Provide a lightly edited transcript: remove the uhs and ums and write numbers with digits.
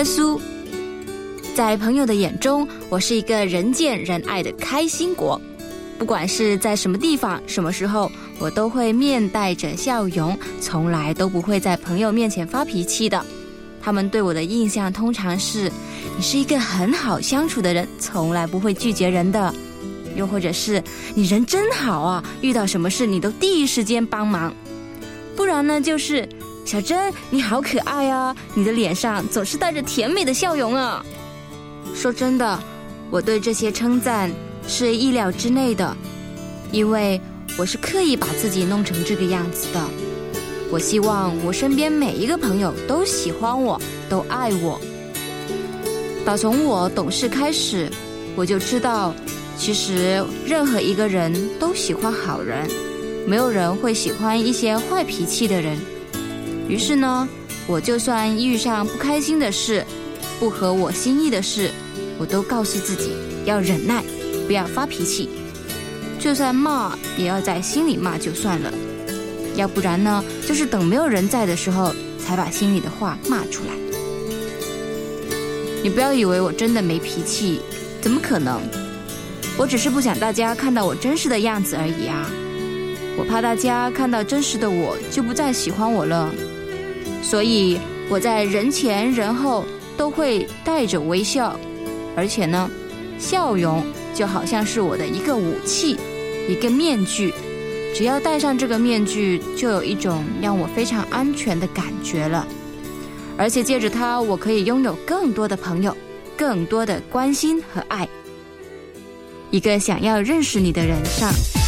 耶稣。在朋友的眼中，我是一个人见人爱的开心果。不管是在什么地方、什么时候，我都会面带着笑容，从来都不会在朋友面前发脾气的。他们对我的印象通常是，你是一个很好相处的人，从来不会拒绝人的。又或者是，你人真好啊，遇到什么事你都第一时间帮忙。不然呢，就是小珍，你好可爱啊，你的脸上总是带着甜美的笑容啊。说真的，我对这些称赞是意料之内的，因为我是刻意把自己弄成这个样子的。我希望我身边每一个朋友都喜欢我，都爱我。打从我懂事开始，我就知道，其实任何一个人都喜欢好人，没有人会喜欢一些坏脾气的人。于是呢，我就算遇上不开心的事，不合我心意的事，我都告诉自己要忍耐，不要发脾气，就算骂也要在心里骂就算了，要不然呢，就是等没有人在的时候才把心里的话骂出来。你不要以为我真的没脾气，怎么可能？我只是不想大家看到我真实的样子而已啊。我怕大家看到真实的我就不再喜欢我了，所以我在人前人后都会带着微笑，而且呢，笑容就好像是我的一个武器，一个面具。只要戴上这个面具，就有一种让我非常安全的感觉了。而且借着它，我可以拥有更多的朋友，更多的关心和爱。一个想要认识你的人上。